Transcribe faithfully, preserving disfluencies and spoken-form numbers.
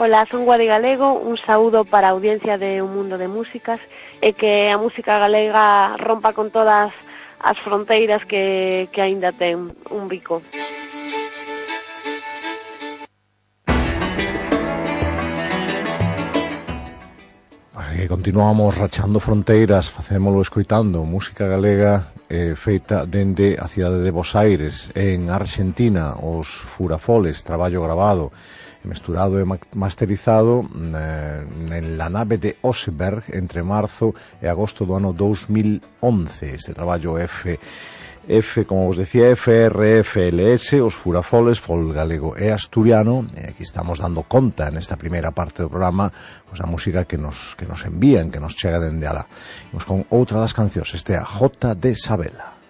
Ola, son Guadi Galego, un saúdo para a audiencia de Un Mundo de Músicas e que a música galega rompa con todas as fronteiras que, que aínda ten un bico. E continuamos rachando fronteiras, facémolo escoitando música galega eh, feita dende a cidade de Bos Aires, en Argentina, os Furafoles, traballo grabado, mesturado e masterizado eh, en la nave de Oseberg entre marzo e agosto do ano dous mil once. Este traballo F F, como vos decía, F R F L S, os Furafoles, folk galego e asturiano. E aquí estamos dando conta nesta primeira parte do programa pois a música que nos que nos envían, que nos chega dende alá. Imos con outra das cancións, este é a Jota de Sabela.